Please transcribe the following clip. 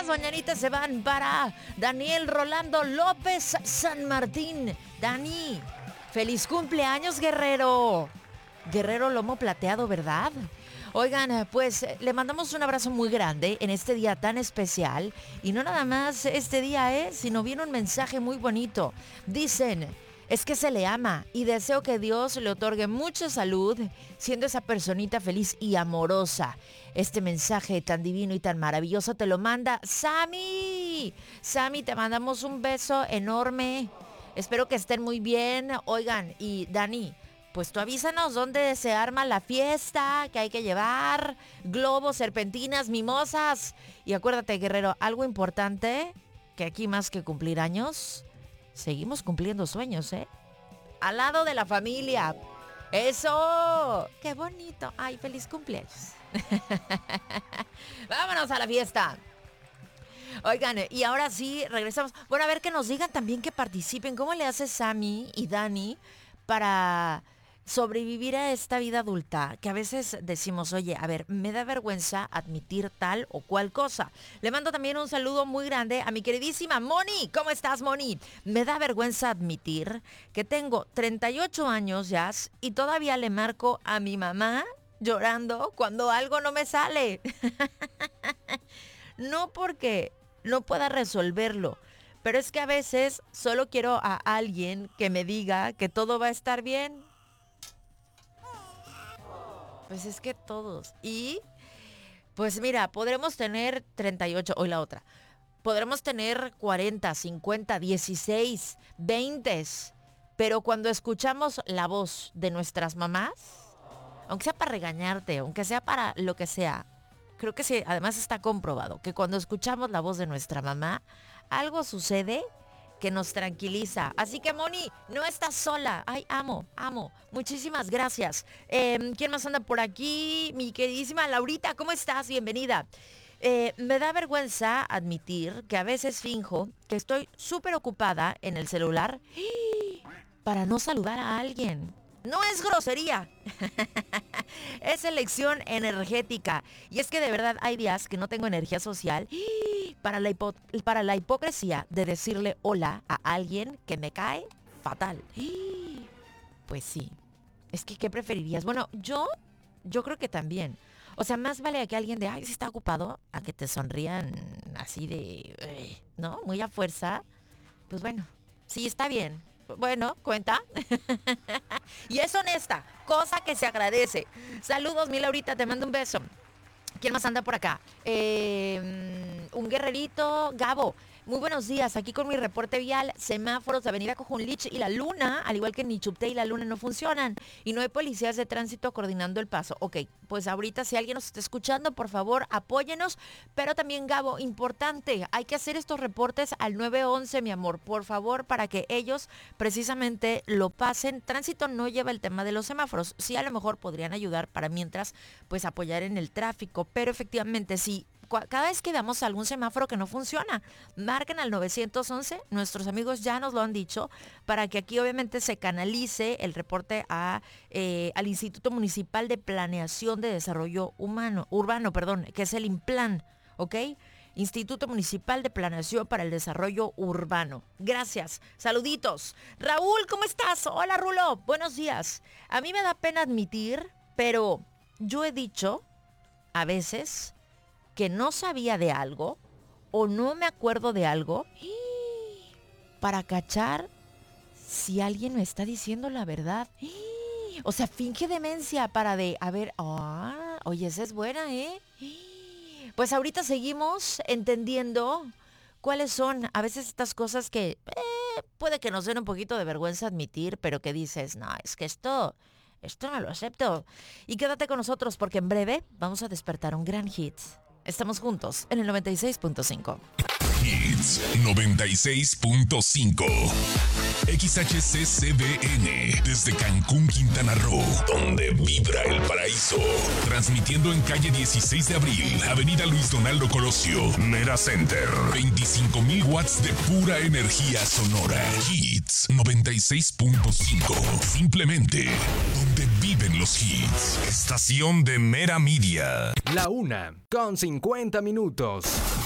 mañanitas se van para Daniel Rolando López San Martín. Dani, feliz cumpleaños, guerrero. Guerrero lomo plateado, ¿verdad? Oigan, pues le mandamos un abrazo muy grande en este día tan especial. Y no nada más este día, sino viene un mensaje muy bonito. Dicen, es que se le ama y deseo que Dios le otorgue mucha salud, siendo esa personita feliz y amorosa. Este mensaje tan divino y tan maravilloso te lo manda Sammy. Sammy, te mandamos un beso enorme. Espero que estén muy bien. Oigan, y Dani, pues tú avísanos dónde se arma la fiesta, que hay que llevar, globos, serpentinas, mimosas. Y acuérdate, guerrero, algo importante, que aquí más que cumplir años, seguimos cumpliendo sueños, ¿eh? Al lado de la familia. ¡Eso! ¡Qué bonito! ¡Ay, feliz cumpleaños! ¡Vámonos a la fiesta! Oigan, y ahora sí, regresamos. Bueno, a ver que nos digan también que participen. ¿Cómo le hace Sammy y Dani para sobrevivir a esta vida adulta? Que a veces decimos, oye, a ver, me da vergüenza admitir tal o cual cosa. Le mando también un saludo muy grande a mi queridísima Moni. ¿Cómo estás, Moni? Me da vergüenza admitir que tengo 38 años ya y todavía le marco a mi mamá llorando cuando algo no me sale. No porque no pueda resolverlo, pero es que a veces solo quiero a alguien que me diga que todo va a estar bien. Pues es que todos. Y, pues mira, podremos tener 38, hoy la otra. Podremos tener 40, 50, 16, 20. Pero cuando escuchamos la voz de nuestras mamás, aunque sea para regañarte, aunque sea para lo que sea, creo que sí, además está comprobado que cuando escuchamos la voz de nuestra mamá, algo sucede que nos tranquiliza. Así que, Moni, no estás sola. Ay, amo. Muchísimas gracias. ¿Quién más anda por aquí? Mi queridísima Laurita, ¿cómo estás? Bienvenida. Me da vergüenza admitir que a veces finjo que estoy súper ocupada en el celular para no saludar a alguien. No es grosería, es elección energética. Y es que de verdad hay días que no tengo energía social para la hipocresía de decirle hola a alguien que me cae fatal. Pues sí, es que ¿qué preferirías? Bueno, yo creo que también. O sea, más vale a que alguien de, ay, si está ocupado, a que te sonrían así de, ¿no? Muy a fuerza. Pues bueno, sí, está bien. Bueno, cuenta. Y es honesta, cosa que se agradece. Saludos, mi Laurita, te mando un beso. ¿Quién más anda por acá? Un guerrerito, Gabo. Muy buenos días, aquí con mi reporte vial. Semáforos de Avenida Cojunlich y La Luna, al igual que Nichupté y La Luna, no funcionan. Y no hay policías de tránsito coordinando el paso. Ok, pues ahorita si alguien nos está escuchando, por favor, apóyenos. Pero también, Gabo, importante, hay que hacer estos reportes al 911, mi amor, por favor, para que ellos precisamente lo pasen. Tránsito no lleva el tema de los semáforos. Sí, a lo mejor podrían ayudar para mientras, pues, apoyar en el tráfico. Pero efectivamente, sí. Cada vez que veamos algún semáforo que no funciona, marquen al 911, nuestros amigos ya nos lo han dicho, para que aquí obviamente se canalice el reporte al Instituto Municipal de Planeación de Desarrollo Urbano, que es el IMPLAN, ¿ok? Instituto Municipal de Planeación para el Desarrollo Urbano. Gracias, saluditos. Raúl, ¿cómo estás? Hola, Rulo, buenos días. A mí me da pena admitir, pero yo he dicho, a veces, que no sabía de algo o no me acuerdo de algo para cachar si alguien me está diciendo la verdad. O sea, finge demencia para oye, esa es buena, ¿eh? Pues ahorita seguimos entendiendo cuáles son a veces estas cosas que puede que nos den un poquito de vergüenza admitir, pero que dices, no, es que esto no lo acepto. Y quédate con nosotros porque en breve vamos a despertar un gran hit. Estamos juntos en el 96.5. Hits 96.5. XHCCBN desde Cancún, Quintana Roo, donde vibra el paraíso. Transmitiendo en calle 16 de abril, avenida Luis Donaldo Colosio, Mera Center. 25,000 watts de pura energía sonora. Hits 96.5. Simplemente donde viven los hits. Estación de Mera Media. La 1:50 minutos.